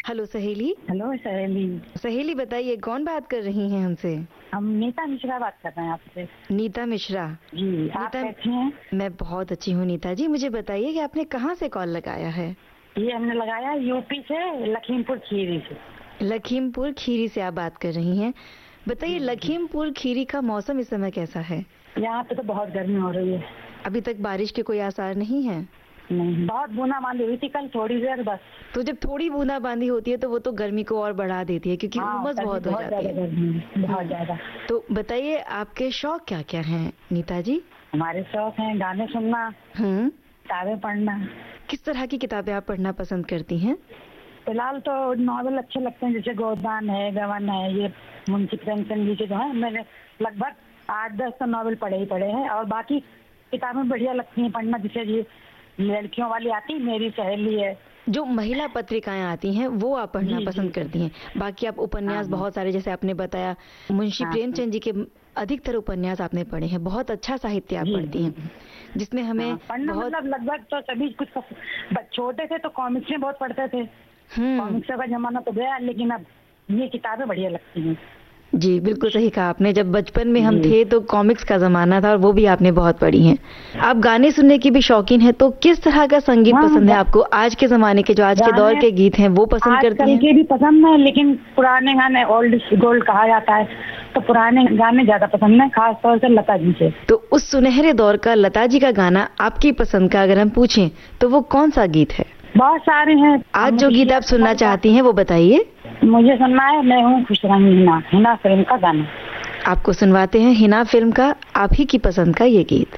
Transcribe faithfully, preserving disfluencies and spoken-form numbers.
Hello सहेली। Hello सहेली। सहेली बताइए, कौन बात कर रही हैं हमसे? हम नीता मिश्रा बात कर रहे हैं आपसे। नीता मिश्रा जी, आप नीता, कैसी हैं? मैं बहुत अच्छी हूँ नीता जी। मुझे बताइए कि आपने कहाँ से कॉल लगाया है? ये हमने लगाया यूपी से, लखीमपुर खीरी से। लखीमपुर खीरी से आप बात कर रही हैं। बताइए, लखीमपुर खीरी का मौसम इस समय कैसा है? यहाँ पे तो बहुत गर्मी हो रही है। अभी तक बारिश के कोई आसार नहीं है? नहीं, बहुत बूंदाबांदी हुई थी कल थोड़ी देर बस। तो जब थोड़ी बूंदाबांदी होती है तो वो तो गर्मी को और बढ़ा देती है, क्योंकि हाँ, उमस बहुत हो जाती है। गर्मी बहुत ज्यादा। तो बताइए, आपके शौक क्या क्या हैं नीता जी? हमारे शौक हैं गाने सुनना, हम्म किताबें पढ़ना। किस तरह की किताबें आप पढ़ना पसंद करती हैं? फिलहाल तो नॉवेल अच्छे लगते हैं, जैसे गोदान है, गवन है, ये मुंशी प्रेमचंद जी के जो है, मैंने लगभग आठ दस तो नॉवेल पढ़े ही पढ़े हैं। और बाकी किताबें बढ़िया लगती हैं पढ़ना, जैसे ये लड़कियों वाली आती मेरी सहेली है। जो महिला पत्रिकाएं आती हैं वो आप पढ़ना जी, पसंद जी, करती हैं। बाकी आप उपन्यास हाँ, बहुत सारे, जैसे आपने बताया मुंशी हाँ, प्रेमचंद जी के अधिकतर उपन्यास आपने पढ़े हैं। बहुत अच्छा साहित्य आप जी, पढ़ती हैं, जिसमें हमें हाँ, पढ़ना बहुत मतलब लगभग तो सभी कुछ पस- ब- छोटे थे तो कॉमिक्स में बहुत पढ़ते थे। हम्म कॉमिक्स का जमाना तो गया, लेकिन अब ये किताबें बढ़िया लगती हैं। जी, बिल्कुल सही कहा आपने। जब बचपन में हम जी। थे तो कॉमिक्स का जमाना था, और वो भी आपने बहुत पढ़ी हैं। आप गाने सुनने की भी शौकीन हैं, तो किस तरह का संगीत हाँ, पसंद है ब- आपको? आज के जमाने के, जो आज के दौर गाने के गीत हैं, वो पसंद करती आजकल हैं? के भी पसंद है, लेकिन पुराने गाने ओल्ड गोल्ड कहा जाता है, तो पुराने गाने ज्यादा पसंद है, खास तौर से लता जी से। तो उस सुनहरे दौर का लता जी का गाना आपकी पसंद का अगर हम पूछें तो वो कौन सा गीत है? बहुत सारे हैं। आज जो गीत आप सुनना चाहती हैं वो बताइए। मुझे सुनना है मैं हूँ खुश रंगी हिना, हिना फिल्म का गाना। आपको सुनवाते हैं हिना फिल्म का आप ही की पसंद का ये गीत।